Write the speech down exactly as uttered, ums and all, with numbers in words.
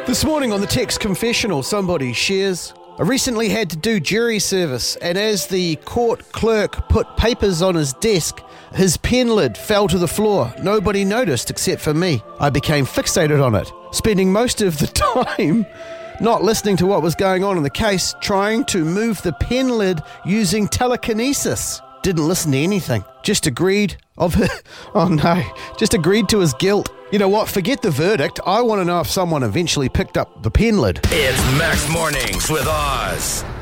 This morning on the text confessional, somebody shares, I recently had to do jury service, and as the court clerk put papers on his desk, his pen lid fell to the floor. Nobody noticed except for me. I became fixated on it, spending most of the time not listening to what was going on in the case, trying to move the pen lid using telekinesis. Didn't listen to anything. Just agreed of oh no, just agreed to his guilt. You know what? Forget the verdict. I want to know if someone eventually picked up the pen lid. It's Max Mornings with Oz.